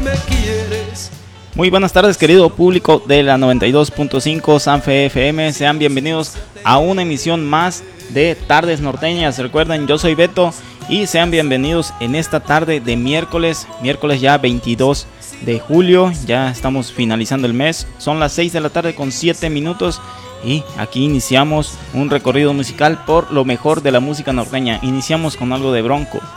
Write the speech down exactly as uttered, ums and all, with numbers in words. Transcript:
me quieres. Muy buenas tardes, querido público de la noventa y dos punto cinco Sanfe F M. Sean bienvenidos a una emisión más de Tardes Norteñas. Recuerden, yo soy Beto y sean bienvenidos en esta tarde de miércoles, miércoles ya veintidós de julio. Ya estamos finalizando el mes. Son las seis de la tarde con siete minutos y aquí iniciamos un recorrido musical por lo mejor de la música norteña. Iniciamos con algo de Bronco.